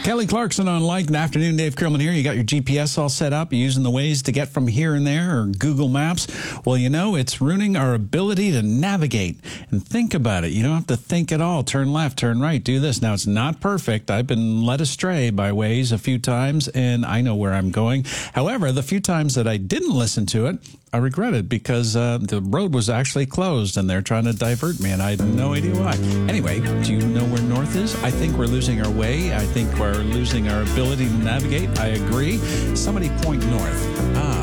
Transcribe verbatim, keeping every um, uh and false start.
Kelly Clarkson on Like. Good afternoon, Dave Krillman here. You got your G P S all set up. You're using the Waze to get from here and there, or Google Maps. Well, you know, it's ruining our ability to navigate. And think about it. You don't have to think at all. Turn left, turn right, do this. Now, it's not perfect. I've been led astray by Waze a few times, and I know where I'm going. However, the few times that I didn't listen to it, I regret it because uh, the road was actually closed, and they're trying to divert me, and I had no idea why. Anyway, do you know where north is? I think we're losing our way. I think we're losing our ability to navigate. I agree. Somebody point north. Ah.